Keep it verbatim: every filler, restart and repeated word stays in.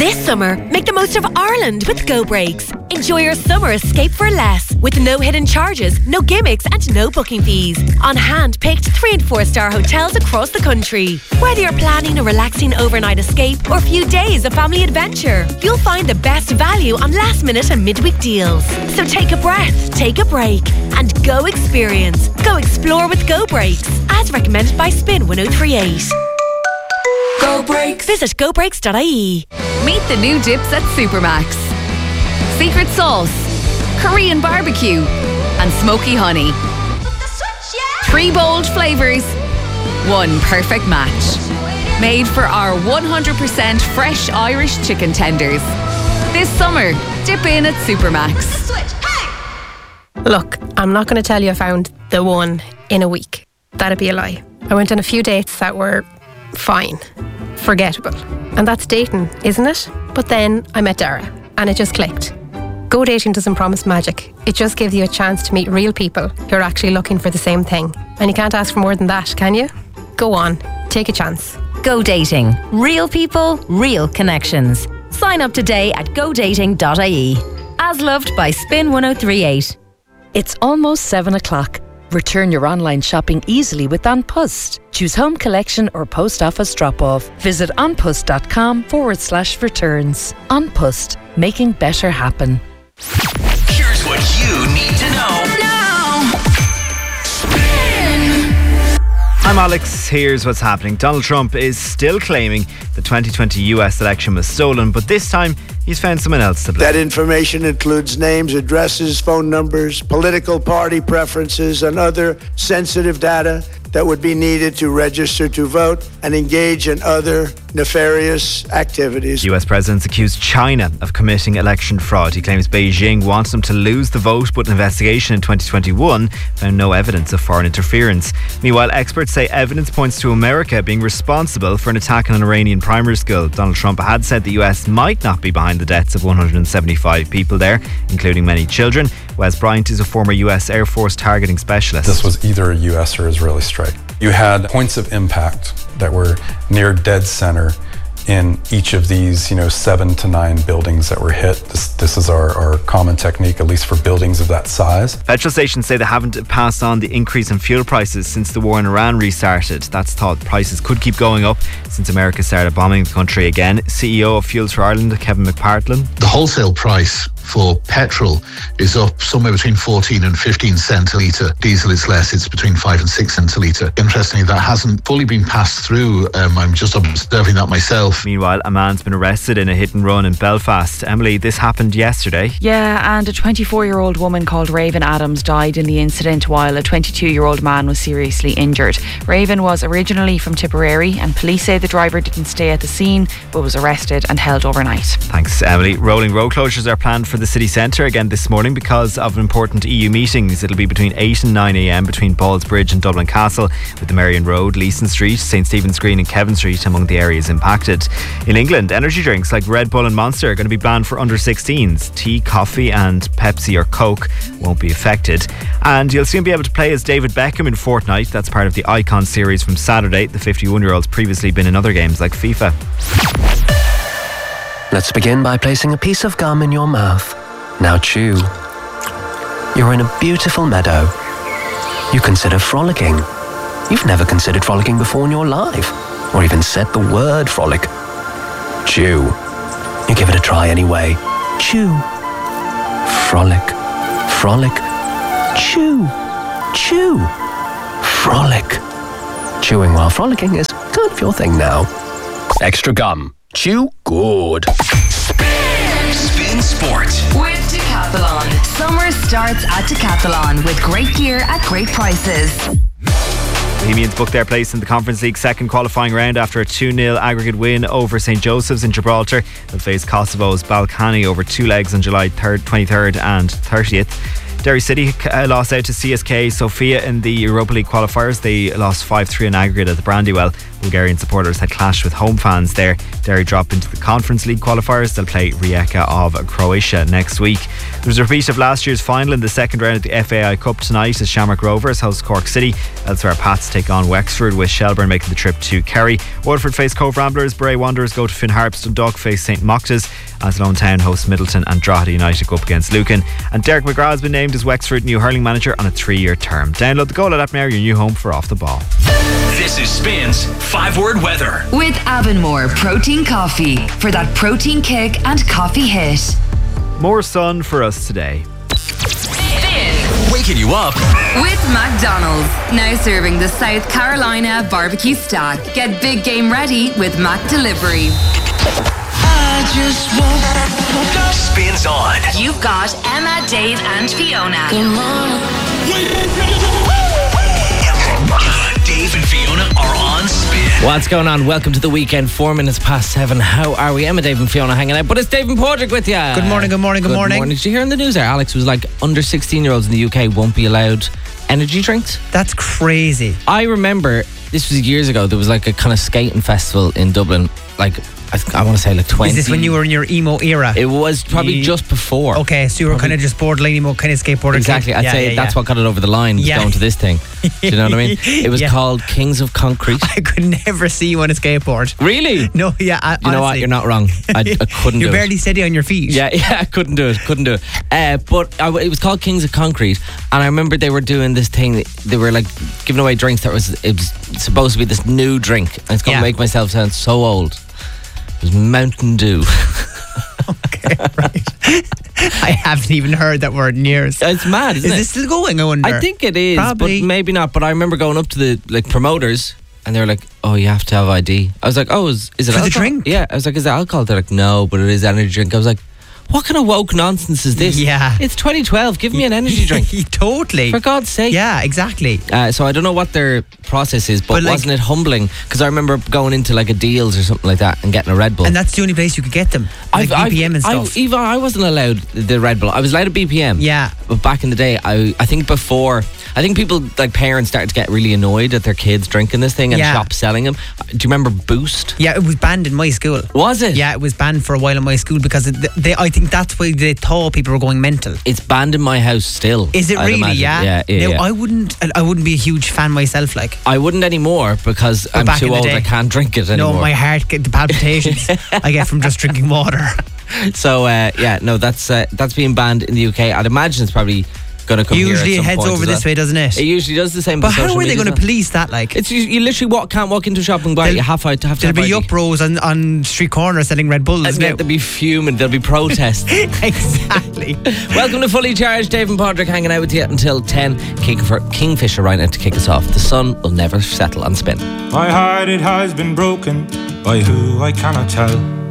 This summer, make the most of Ireland with Go Breaks. Enjoy your summer escape for less, with no hidden charges, no gimmicks and no booking fees. On hand-picked three and four star hotels across the country. Whether you're planning a relaxing overnight escape or a few days of family adventure, you'll find the best value on last minute and midweek deals. So take a breath, take a break and go experience. Go explore with Go Breaks, as recommended by Spin one oh three eight. Go Breaks. Visit go breaks dot I E. Meet the new dips at Supermax. Secret sauce, Korean barbecue and smoky honey. Three bold flavours, one perfect match. Made for our one hundred percent fresh Irish chicken tenders. This summer, dip in at Supermax. Look, I'm not going to tell you I found the one in a week. That'd be a lie. I went on a few dates that were fine, forgettable. And that's dating, isn't it? But then I met Dara and it just clicked. Go dating doesn't promise magic. It just gives you a chance to meet real people who are actually looking for the same thing. And you can't ask for more than that, can you? Go on, take a chance. Go dating. Real people, real connections. Sign up today at go dating dot I E. As loved by Spin one oh three eight. It's almost seven o'clock. Return your online shopping easily with An Post. Choose home collection or post office drop-off. Visit onpost.com forward slash returns. An Post, making better happen. Here's what you need to know now. Spin. I'm Alex. Here's what's happening. Donald Trump is still claiming the twenty twenty U S election was stolen, but this time he's found someone else to blame. That information includes names, addresses, phone numbers, political party preferences, and other sensitive data that would be needed to register to vote and engage in other nefarious activities. U S president's accused China of committing election fraud. He claims Beijing wants them to lose the vote, but an investigation in twenty twenty-one found no evidence of foreign interference. Meanwhile, experts say evidence points to America being responsible for an attack on an Iranian primary school. Donald Trump had said the U S might not be behind the deaths of one hundred seventy-five people there, including many children. Wes Bryant is a former U S Air Force targeting specialist. This was either a U S or Israeli strike. You had points of impact that were near dead center in each of these, you know, seven to nine buildings that were hit. This, this is our, our common technique, at least for buildings of that size. Petrol stations say they haven't passed on the increase in fuel prices since the war in Iran restarted. That's thought prices could keep going up since America started bombing the country again. C E O of Fuels for Ireland, Kevin McPartland. The wholesale price for petrol is up somewhere between fourteen and fifteen cents a litre. Diesel is less, it's between five and six cents a litre. Interestingly, that hasn't fully been passed through. Um, I'm just observing that myself. Meanwhile, a man's been arrested in a hit and run in Belfast. Emily, this happened yesterday. Yeah, and a twenty-four-year-old woman called Raven Adams died in the incident while a twenty-two-year-old man was seriously injured. Raven was originally from Tipperary and police say the driver didn't stay at the scene but was arrested and held overnight. Thanks, Emily. Rolling road closures are planned for the city centre again this morning because of important E U meetings. It'll be between eight and nine a m between Ballsbridge and Dublin Castle, with the Marion Road, Leeson Street, St Stephen's Green and Kevin Street among the areas impacted. In England, energy drinks like Red Bull and Monster are going to be banned for under sixteens. Tea, coffee and Pepsi or Coke won't be affected. And you'll soon be able to play as David Beckham in Fortnite. That's part of the Icon series from Saturday. The fifty-one-year-old's previously been in other games like FIFA. Let's begin by placing a piece of gum in your mouth. Now chew. You're in a beautiful meadow. You consider frolicking. You've never considered frolicking before in your life, or even said the word frolic. Chew. You give it a try anyway. Chew. Frolic. Frolic. Chew. Chew. Frolic. Chewing while frolicking is kind of your thing now. Extra gum. Chew good. Spin, Spin Sports with Decathlon. Summer starts at Decathlon with great gear at great prices. Bohemians booked their place in the Conference League second qualifying round after a two nil aggregate win over Saint Joseph's in Gibraltar. They'll face Kosovo's Balkany over two legs on July third, twenty-third and thirtieth. Derry City uh, lost out to C S K Sofia in the Europa League qualifiers. They lost five three in aggregate at the Brandywell. Bulgarian supporters had clashed with home fans there. Derry drop into the Conference League qualifiers. They'll play Rijeka of Croatia next week. There's a repeat of last year's final in the second round of the F A I Cup tonight as Shamrock Rovers host Cork City. Elsewhere, Pats take on Wexford, with Shelbourne making the trip to Kerry. Waterford face Cove Ramblers, Bray Wanderers go to Finn Harps, Dundalk face St Mochtas, Athlone Town hosts Middleton, and Drogheda United go up against Lucan. And Derek McGrath has been named as Wexford new hurling manager on a three-year term. Download the Goal app now, your new home for Off the Ball. This is Spins Five Word Weather with Avonmore Protein Coffee for that protein kick and coffee hit. More sun for us today. Waking you up with McDonald's, now serving the South Carolina barbecue stack. Get big game ready with Mac Delivery. I just want Spins on. You've got Emma, Dave and Fiona. Dave and Fiona are on Spin. What's going on? Welcome to the weekend. Four minutes past seven. How are we? Emma, Dave and Fiona hanging out. But it's Dave and Padraig with you. Good morning, good morning, good, good morning. morning. Did you hear in the news there, Alex was like under sixteen year olds in the U K won't be allowed energy drinks? That's crazy. I remember, this was years ago, there was like a kind of skating festival in Dublin, like I, I want to say like twenty. Is this when you were in your emo era? It was probably you, just before. Okay, so you were kind of just borderline emo kind of skateboarder. Exactly. I'd yeah, say yeah, that's yeah. what got it over the line, was yeah. going to this thing. Do you know what I mean? It was yeah. called Kings of Concrete. I could never see you on a skateboard. Really? No, yeah. I, you honestly. know what? You're not wrong. I, I couldn't You're do it. barely steady on your feet. Yeah, yeah, I couldn't do it. Couldn't do it. Uh, but I, it was called Kings of Concrete, and I remember they were doing this thing. They were like giving away drinks that was it was supposed to be this new drink. And it's going to Yeah. make myself sound so old. It was Mountain Dew. Okay, right. I haven't even heard that word in years. It's mad, isn't Is it? this still going, I wonder? I think it is, Probably. but maybe not. But I remember going up to the like promoters, and they were like, "Oh, you have to have I D." I was like, "Oh, is, is it For the alcohol?" drink? Yeah, I was like, "Is it alcohol?" They're like, "No, but it is energy drink." I was like, "What kind of woke nonsense is this?" Yeah. It's twenty twelve. Give me an energy drink. Totally. For God's sake. Yeah, exactly. Uh, so I don't know what their process is, but, But, like- wasn't it humbling? Because I remember going into like a Deals or something like that and getting a Red Bull. And that's the only place you could get them. Like I've- B P M and I've- stuff. I, even I wasn't allowed the Red Bull. I was allowed a B P M. Yeah. But back in the day, I I think before, I think people, like parents started to get really annoyed at their kids drinking this thing and Yeah. shops selling them. Do you remember Boost? Yeah, it was banned in my school. Was it? Yeah, it was banned for a while in my school because it, they, I think that's why they thought people were going mental. It's banned in my house still. Is it I'd really? imagine. Yeah. Yeah, yeah, Now, yeah. I wouldn't. I wouldn't be a huge fan myself. Like I wouldn't anymore because I'm back too in the old. day. I can't drink it anymore. no, my heart get the palpitations I get from just drinking water. So uh, yeah, no, that's uh, that's being banned in the U K. I'd imagine it's probably going to come here. Usually at it some heads point over as this well. way, doesn't it? It usually does the same. But with how social are they media going to as well. police that? Like, It's you, you literally walk, can't walk into a shop and buy it. There'll- You have to have to have there'll be I D. upros on, on street corners selling Red Bulls. And now. yet they'll be fuming. There'll be protests. Exactly. Welcome to Fully Charged. Dave and Padraig hanging out with you until ten. Kingfisher right now to kick us off. The sun will never settle on Spin. My heart, it has been broken by who I cannot tell.